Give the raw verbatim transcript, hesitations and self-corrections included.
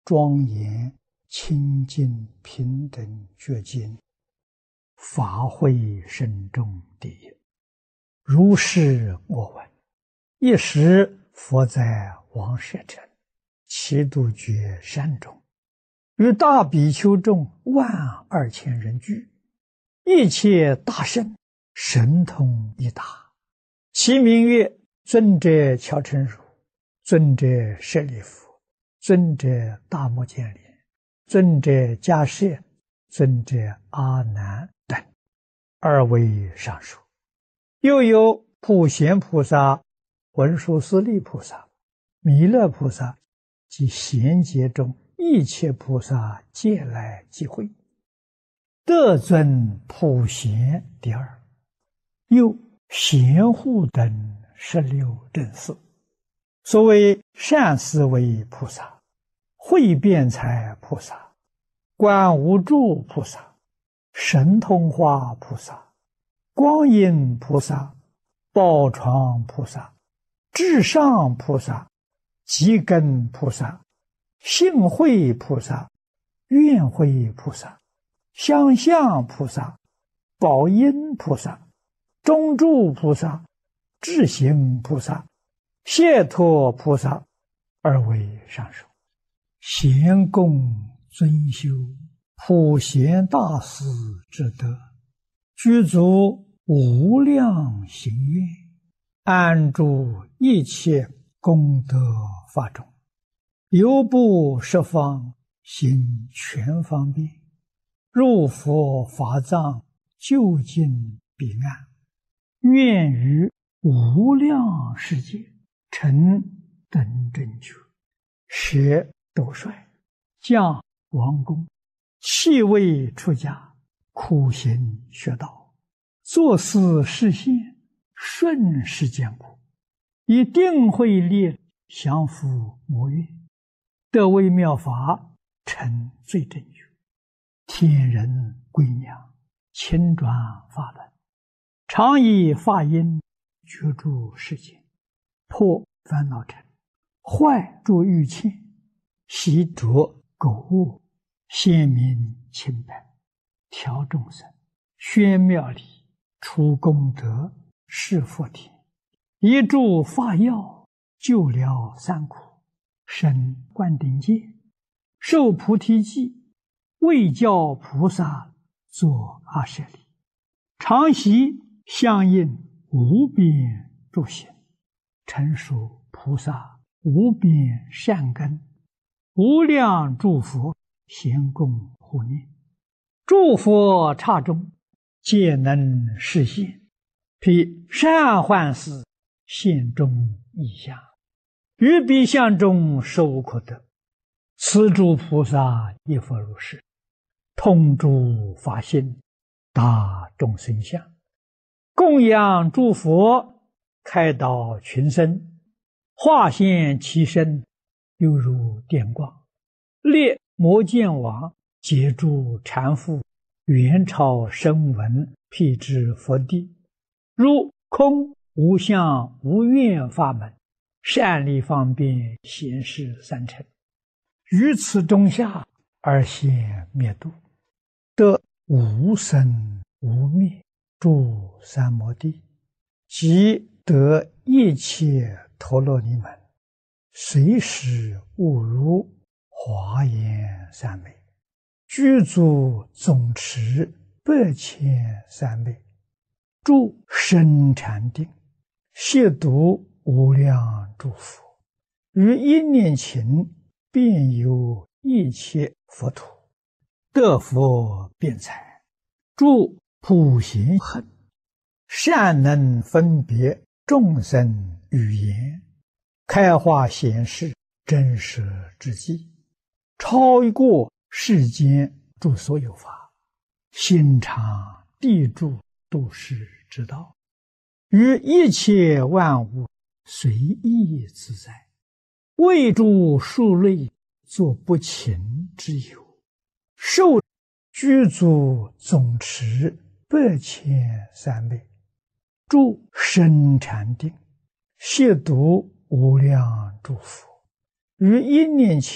庄严清净平等觉经，法会深重第一。如是我闻。一时佛在王舍城祇度觉山中，与大比丘众万二千人聚，一切大圣神通一达，其名曰尊者乔陈如、尊者舍利弗、尊者大目犍连、尊者迦叶、尊者阿难等，二位上述。又有普贤菩萨、文殊师利菩萨、弥勒菩萨及贤劫中一切菩萨皆来集会，得尊普贤第二。又贤护等十六正士，所谓善思维菩萨、慧辩才菩萨、观无住菩萨、神通化菩萨、光阴菩萨、宝床菩萨、至上菩萨、积根菩萨、性慧菩萨、愿慧菩萨、相向菩萨、宝音菩萨、中住菩萨、智行菩萨、解脱菩萨，二位上述。贤供尊修普贤大士之德，具足无量行愿，安住一切功德法中，犹不十方行全方便，入佛法藏，究竟彼岸，愿于无量世界成等正觉，舍斗率，降王宫，弃位出家，苦行学道，作思示现，顺世间苦，以定慧力降伏魔怨，得微妙法，成最正觉，天人归娘，亲转法轮，常以法音觉住世间，破烦恼尘，坏诸欲切，习着垢恶，显明清白，调众生，宣妙理，除功德，示佛田，一助法药，救了三苦，生灌顶戒，受菩提记，为教菩萨作阿舍利，常习相应无边诸行，成熟菩萨无边善根，无量诸佛咸供护念，诸佛刹中皆能示现，披善幻思，现中异相，于彼相中实无可得。此诸菩萨亦复如是，通诸法性，达众生相，供养诸佛，开导群生，化现其身，犹如电光，列摩犍王，解诸缠缚，元超声闻，辟支佛地，如空无相无愿法门，善利方便显示三乘，于此中下而现灭度，得无生无灭诸三摩地，即得一切陀罗尼门，随时悟如华严三昧，具足总持百千三昧，住深禅定，亵渎无量诸佛，于一念頃遍游一切佛土，得佛辩才，住普贤行，善能分别众生语言，开化显示真实之际，超过世间诸所有法，心常地住度世之道，于一切万物随意自在，为诸数类作不勤之有，受具足总持百千三昧，住深禅定，亵渎无量诸佛，于一念頃